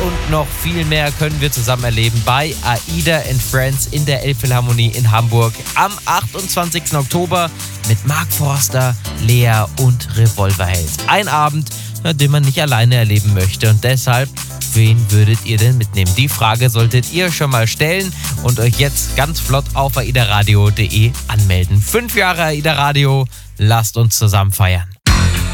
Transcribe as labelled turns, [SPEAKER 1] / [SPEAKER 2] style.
[SPEAKER 1] und noch viel mehr können wir zusammen erleben bei Aida and Friends in der Elbphilharmonie in Hamburg am 28. Oktober mit Mark Forster, Lea und Revolverheld. Ein Abend, den man nicht alleine erleben möchte und deshalb, wen würdet ihr denn mitnehmen? Die Frage solltet ihr schon mal stellen und euch jetzt ganz flott auf aidaradio.de anmelden. 5 Jahre Aida Radio, lasst uns zusammen feiern.